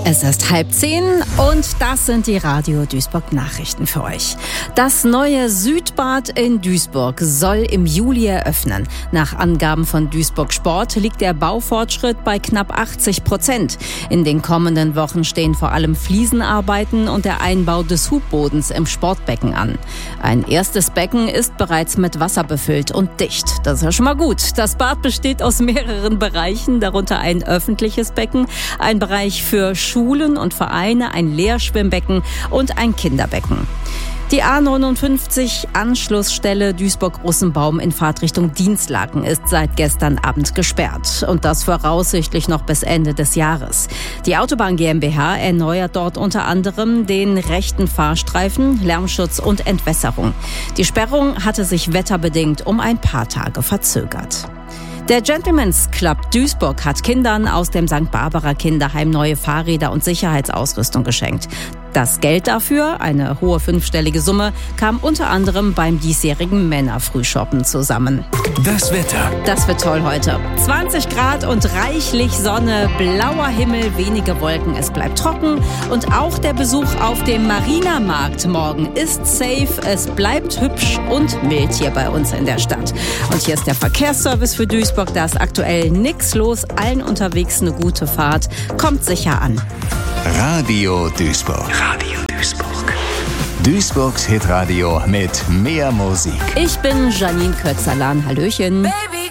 Es ist 9:30 und das sind die Radio Duisburg Nachrichten für euch. Das neue Südbad in Duisburg soll im Juli eröffnen. Nach Angaben von Duisburg Sport liegt der Baufortschritt bei knapp 80%. In den kommenden Wochen stehen vor allem Fliesenarbeiten und der Einbau des Hubbodens im Sportbecken an. Ein erstes Becken ist bereits mit Wasser befüllt und dicht. Das ist ja schon mal gut. Das Bad besteht aus mehreren Bereichen, darunter ein öffentliches Becken, ein Bereich für Schulen und Vereine, ein Lehrschwimmbecken und ein Kinderbecken. Die A59 Anschlussstelle Duisburg-Russenbaum in Fahrtrichtung Dinslaken ist seit gestern Abend gesperrt und das voraussichtlich noch bis Ende des Jahres. Die Autobahn GmbH erneuert dort unter anderem den rechten Fahrstreifen, Lärmschutz und Entwässerung. Die Sperrung hatte sich wetterbedingt um ein paar Tage verzögert. Der Gentleman's Club Duisburg hat Kindern aus dem St. Barbara Kinderheim neue Fahrräder und Sicherheitsausrüstung geschenkt. Das Geld dafür, eine hohe 5-stellige Summe, kam unter anderem beim diesjährigen Männerfrühshoppen zusammen. Das Wetter. Das wird toll heute. 20 Grad und reichlich Sonne, blauer Himmel, wenige Wolken. Es bleibt trocken und auch der Besuch auf dem Marinermarkt morgen ist safe. Es bleibt hübsch und mild hier bei uns in der Stadt. Und hier ist der Verkehrsservice für Duisburg. Da ist aktuell nichts los. Allen unterwegs eine gute Fahrt. Kommt sicher an. Radio Duisburg. Radio Duisburg. Duisburgs Hitradio mit mehr Musik. Ich bin Janine Kötzalan. Hallöchen. Baby.